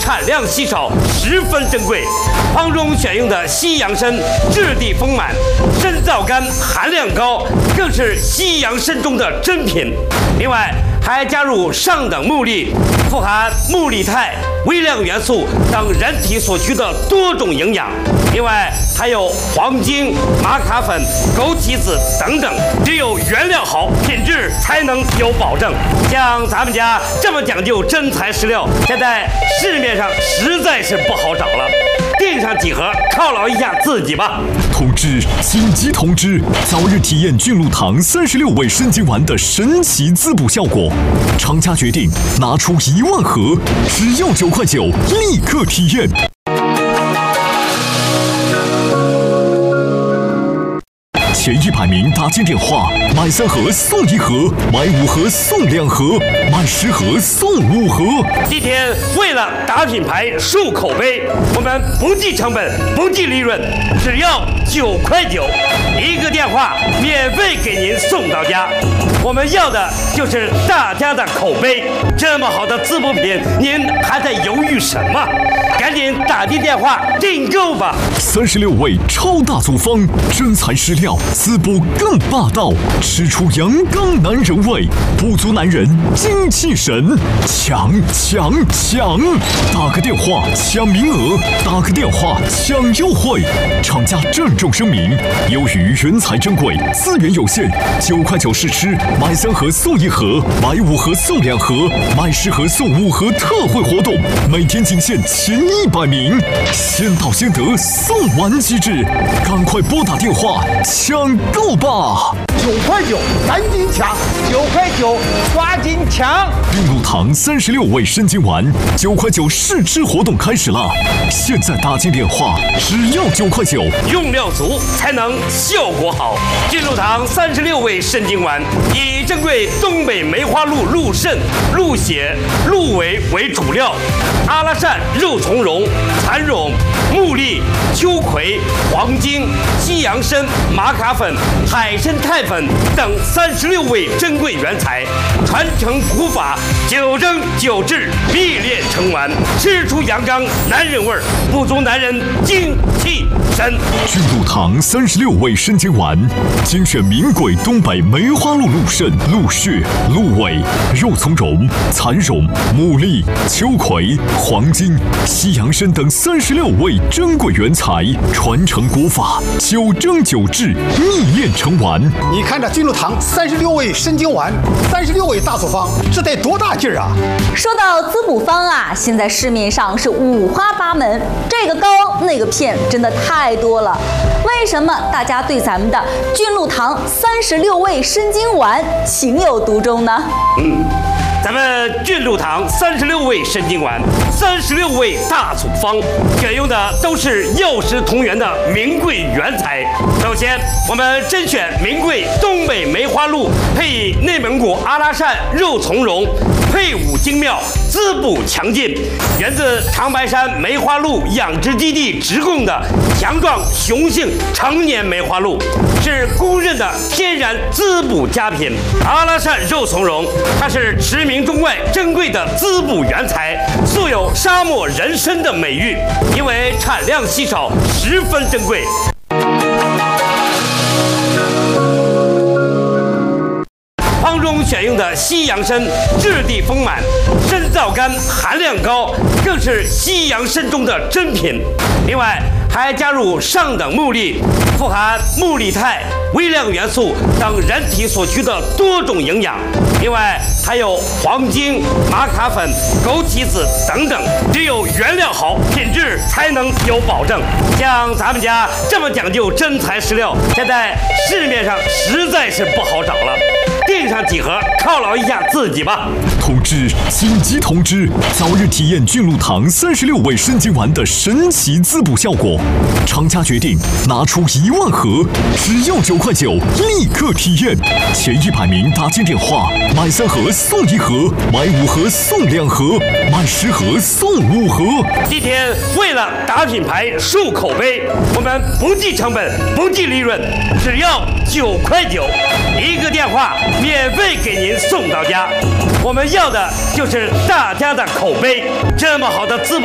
产量稀少，十分珍贵。方中选用的西洋参质地丰满，参皂苷含量高，更是西洋参中的珍品。另外还加入上等木粒，富含木力肽、微量元素等人体所需的多种营养。另外还有黄精、玛卡粉、枸杞子等等，只有原料好，品质才能有保证。像咱们家这么讲究真材实料，现在市面上实在是不好找了。订上几盒犒劳一下自己吧。 通知！紧急通知！早日体验菌露堂36味参精丸的神奇滋补效果，厂家决定拿出1万盒，只要9块9，立刻体验。前100名打进电话，买3盒送1盒，买5盒送2盒，买10盒送5盒。 今天为了打品牌、树口碑，我们不计成本、不计利润，只要9块9，一个电话免费给您送到家。我们要的就是大家的口碑。这么好的滋补品，您还在犹豫什么？赶紧打进电话订购吧 ！36味超大组方，真材实料，滋补更霸道，吃出阳刚男人味，补足男人精气神，抢！打个电话抢名额，打个电话抢优惠。厂家郑重声明，由于原材珍贵，资源有限，9块9试吃，买3盒送1盒，买5盒送2盒，买10盒送5盒特惠活动，每天仅限前100名，先到先得，送完即止，赶快拨打电话抢购吧 ！9块9，赶紧抢！9块9，抓紧抢！ 菌露堂36味参精丸9块9试吃活动开始了，现在打进电话，只要9块9， 用料足才能效果好。菌露堂36味参精丸以珍贵东北梅花鹿鹿肾、鹿血、鹿尾为主料，阿拉善、肉苁蓉、蚕苇、木栗、秋葵、黄精、西洋参、玛卡粉、海参肽粉等36味珍贵原材，传承古法，9蒸9制，历练成丸，吃出阳刚男人味儿，补足男人精气神。 菌露堂36味参精丸，精选名贵东北梅花鹿鹿肾、鹿血、鹿尾、肉苁蓉、蚕苇、木栗、秋葵、黄精、西洋参等36味珍贵原材，传承古法，9蒸9制，历练成丸。 你看这菌露堂36味参精丸，36味大组方，这得多大劲儿啊！ 说到滋补方啊，现在市面上是五花八门，这个膏那个片真的太多了。为什么大家对咱们的菌露堂36味参精丸情有独钟呢？ 咱们菌露堂36味参精丸，36味大组方，选用的都是药食同源的名贵原材。首先，我们甄选名贵东北梅花鹿，配以内蒙古阿拉善肉苁蓉，配伍精妙，滋补强劲，源自长白山梅花鹿养殖基地直供的强壮雄性成年梅花鹿，是公认的天然滋补佳品。阿拉善肉苁蓉，它是驰名中外珍贵的滋补原材，素有沙漠人参的美誉，因为产量稀少，十分珍贵。方中选用的西洋参质地丰满，参皂苷含量高，更是西洋参中的珍品。另外还加入上等木粒，富含木力肽、微量元素等人体所需的多种营养。另外还有黄精、玛卡粉、枸杞子等等，只有原料好，品质才能有保证。像咱们家这么讲究真材实料，现在市面上实在是不好找了。订上几盒犒劳一下自己吧。 通知！紧急通知！早日体验菌露堂36味参精丸的神奇滋补效果，厂家决定拿出1万盒，只要9块9，立刻体验。前100名打进电话，买3盒送1盒，买5盒送2盒，买10盒送5盒。 今天为了打品牌、树口碑，我们不计成本、不计利润，只要9块9，一个电话免费给您送到家。我们要的就是大家的口碑。这么好的滋补